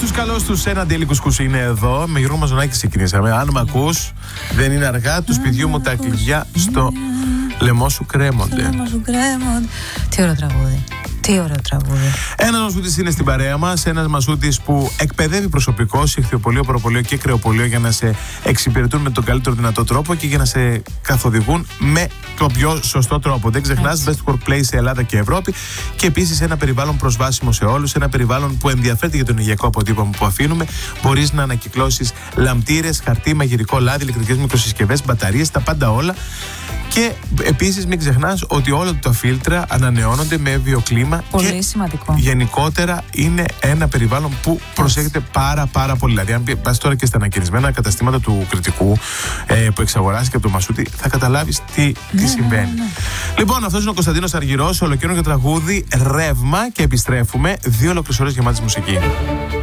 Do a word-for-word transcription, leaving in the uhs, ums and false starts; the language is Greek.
τους, καλώς τους. Ένα ντέλη κουσκούς είναι εδώ. Με Γιώργο Μαζονάκη ξεκινήσαμε. Αν με ακούς, δεν είναι αργά. Του σπιτιού μου τα κλειδιά στο λαιμό σου κρέμονται. Στο λαιμό σου κρέμονται. Τι ωραίο τραγούδι. Τι ωραίο τραγούδι. Ένας Μασούτης είναι στην παρέα μας. Ένας Μασούτης που εκπαιδεύει προσωπικό σε ηχθειοπωλείο, προπωλείο και κρεοπωλείο για να σε εξυπηρετούν με τον καλύτερο δυνατό τρόπο και για να σε καθοδηγούν με το πιο σωστό τρόπο. Δεν ξεχνάς, Best Workplace σε Ελλάδα και Ευρώπη. Και επίσης ένα περιβάλλον προσβάσιμο σε όλους. Ένα περιβάλλον που ενδιαφέρεται για τον ενεργειακό αποτύπωμα που αφήνουμε. Μπορείς να ανακυκλώσεις λαμπτήρες, χαρτί, μαγειρικό λάδι, ηλεκτρικές μικροσυσκευές, μπαταρίες, τα πάντα όλα. Και επίσης μην ξεχνάς ότι όλα τα φίλτρα ανανεώνονται με βιοκλίμα. Πολύ και σημαντικό. Γενικότερα είναι ένα περιβάλλον που προσέχεται πάρα πάρα πολύ. Δηλαδή αν πας τώρα και στα ανακαινισμένα καταστήματα του Κρητικού ε, που εξαγοράσει και από το Μασούτη, θα καταλάβεις τι, ναι, τι συμβαίνει. Ναι, ναι, ναι. Λοιπόν, αυτός είναι ο Κωνσταντίνος Αργυρός, ολοκαίρινο για τραγούδι Ρεύμα και επιστρέφουμε δύο ολόκληρες ώρες γεμάτης μουσική.